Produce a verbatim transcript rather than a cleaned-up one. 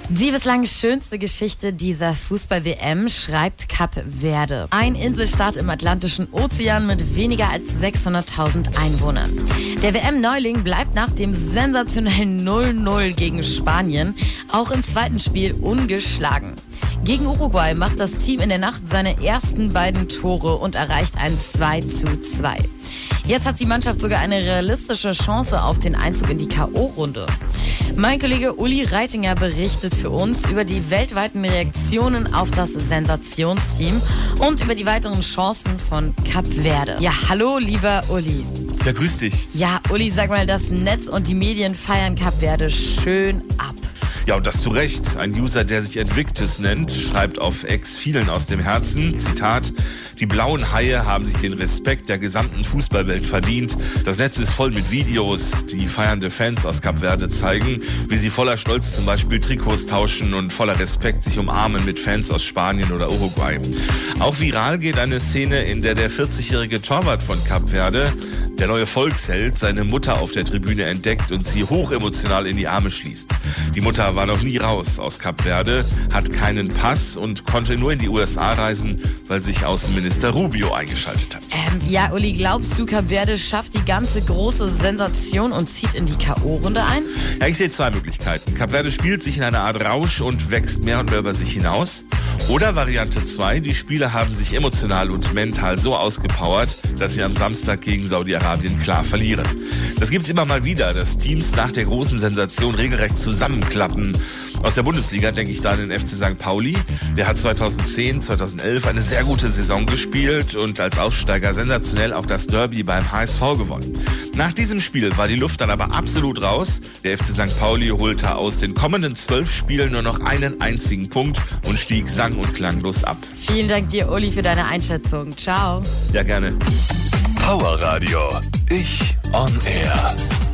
Die bislang schönste Geschichte dieser Fußball-W M schreibt Kap Verde. Ein Inselstaat im Atlantischen Ozean mit weniger als sechshunderttausend Einwohnern. Der W M-Neuling bleibt nach dem sensationellen null null gegen Spanien auch im zweiten Spiel ungeschlagen. Gegen Uruguay macht das Team in der Nacht seine ersten beiden Tore und erreicht ein zwei zu zwei. Jetzt hat die Mannschaft sogar eine realistische Chance auf den Einzug in die K O-Runde. Mein Kollege Uli Reitinger berichtet für uns über die weltweiten Reaktionen auf das Sensationsteam und über die weiteren Chancen von Kap Verde. Ja, hallo, lieber Uli. Ja, grüß dich. Ja, Uli, sag mal, das Netz und die Medien feiern Kap Verde schön ab. Ja, und das zu Recht. Ein User, der sich Invictus nennt, schreibt auf X vielen aus dem Herzen, Zitat, die blauen Haie haben sich den Respekt der gesamten Fußballwelt verdient. Das Netz ist voll mit Videos, die feiernde Fans aus Kap Verde zeigen, wie sie voller Stolz zum Beispiel Trikots tauschen und voller Respekt sich umarmen mit Fans aus Spanien oder Uruguay. Auch viral geht eine Szene, in der der vierzigjährige Torwart von Kap Verde, der neue Volksheld, seine Mutter auf der Tribüne entdeckt und sie hochemotional in die Arme schließt. Die Mutter war noch nie raus aus Kap Verde, hat keinen Pass und konnte nur in die U S A reisen, weil sich Außenminister Rubio eingeschaltet hat. Ähm, ja, Uli, glaubst du, Kap Verde schafft die ganze große Sensation und zieht in die K O-Runde ein? Ja, ich sehe zwei Möglichkeiten. Kap Verde spielt sich in einer Art Rausch und wächst mehr und mehr über sich hinaus. Oder Variante zwei, die Spieler haben sich emotional und mental so ausgepowert, dass sie am Samstag gegen Saudi-Arabien klar verlieren. Das gibt's immer mal wieder, dass Teams nach der großen Sensation regelrecht zusammenklappen. Aus der Bundesliga denke ich da an den F C Sankt Pauli. Der hat zweitausendzehn, zweitausendelf eine sehr gute Saison gespielt und als Aufsteiger sensationell auch das Derby beim H S V gewonnen. Nach diesem Spiel war die Luft dann aber absolut raus. Der F C Sankt Pauli holte aus den kommenden zwölf Spielen nur noch einen einzigen Punkt und stieg sang- und klanglos ab. Vielen Dank dir, Uli, für deine Einschätzung. Ciao. Ja, gerne. Power Radio. Ich on Air.